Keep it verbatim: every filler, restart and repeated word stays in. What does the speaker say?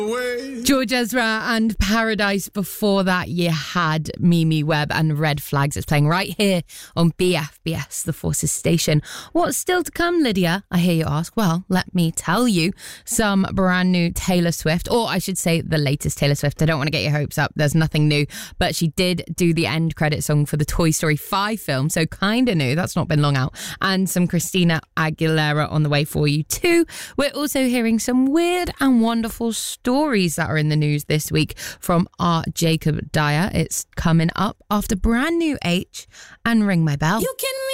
George Ezra and Paradise. Before that, you had Mimi Webb and Red Flags. It's playing right here on B F B S, the Forces station. What's still to come, Lydia? I hear you ask. Well, let me tell you. Some brand new Taylor Swift, or I should say the latest Taylor Swift. I don't want to get your hopes up. There's nothing new, but she did do the end credit song for the Toy Story five film, so kind of new. That's not been long out. And some Christina Aguilera on the way for you too. We're also hearing some weird and wonderful stories that are in the news this week from our Jacob Dyer. It's coming up after brand new H and Ring My Bell. You can